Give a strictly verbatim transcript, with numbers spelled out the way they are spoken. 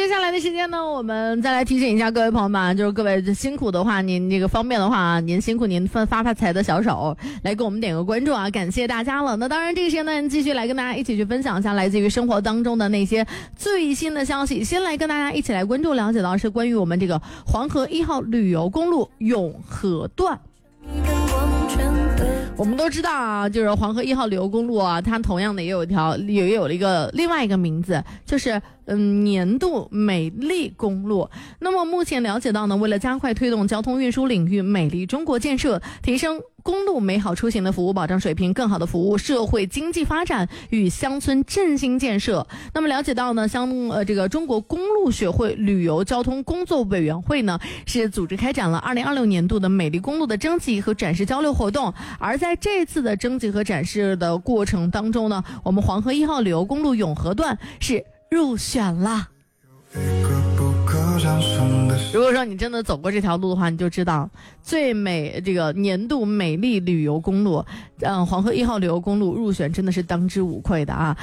下来的时间呢，我们再来提醒一下各位朋友们，就是各位辛苦的话，您这个方便的话，您辛苦您发发发财的小手来给我们点个关注啊，感谢大家了。那当然这个时间呢，继续来跟大家一起去分享一下来自于生活当中的那些最新的消息。先来跟大家一起来关注了解到是关于我们这个黄河一号旅游公路永河段。我们都知道啊，就是黄河一号旅游公路啊，它同样的也有一条也有了一个另外一个名字，就是嗯年度美丽公路。那么目前了解到呢，为了加快推动交通运输领域美丽中国建设，提升公路美好出行的服务保障水平，更好的服务社会经济发展与乡村振兴建设。那么了解到呢，像呃这个中国公路学会旅游交通工作委员会呢，是组织开展了二零二六年度的美丽公路的征集和展示交流活动。而在这次的征集和展示的过程当中呢，我们黄河一号旅游公路永河段是入选了。如果说你真的走过这条路的话，你就知道最美这个年度美丽旅游公路，嗯，黄河一号旅游公路入选真的是当之无愧的啊。